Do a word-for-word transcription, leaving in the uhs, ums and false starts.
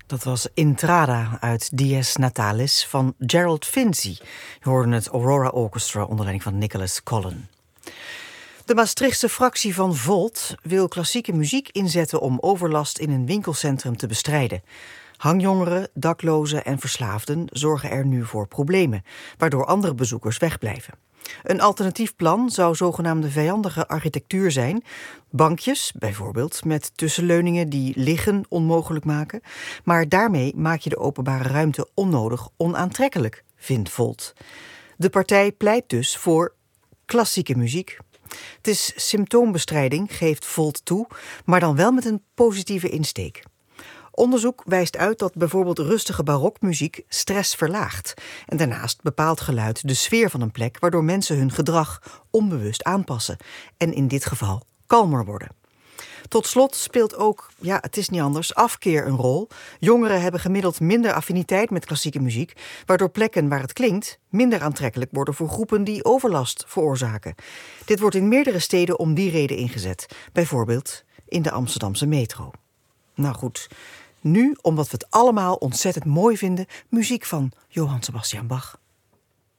Dat was Intrada uit Dies Natalis van Gerald Finzi. Je hoorde het Aurora Orchestra onder leiding van Nicholas Collin. De Maastrichtse fractie van Volt wil klassieke muziek inzetten om overlast in een winkelcentrum te bestrijden. Hangjongeren, daklozen en verslaafden zorgen er nu voor problemen, waardoor andere bezoekers wegblijven. Een alternatief plan zou zogenaamde vijandige architectuur zijn. Bankjes, bijvoorbeeld, met tussenleuningen die liggen onmogelijk maken. Maar daarmee maak je de openbare ruimte onnodig onaantrekkelijk, vindt Volt. De partij pleit dus voor klassieke muziek. Het is symptoombestrijding, geeft Volt toe, maar dan wel met een positieve insteek. Onderzoek wijst uit dat bijvoorbeeld rustige barokmuziek stress verlaagt. En daarnaast bepaalt geluid de sfeer van een plek, waardoor mensen hun gedrag onbewust aanpassen. En in dit geval kalmer worden. Tot slot speelt ook, ja, het is niet anders, afkeer een rol. Jongeren hebben gemiddeld minder affiniteit met klassieke muziek, waardoor plekken waar het klinkt minder aantrekkelijk worden voor groepen die overlast veroorzaken. Dit wordt in meerdere steden om die reden ingezet. Bijvoorbeeld in de Amsterdamse metro. Nou goed, nu, omdat we het allemaal ontzettend mooi vinden, muziek van Johann Sebastian Bach.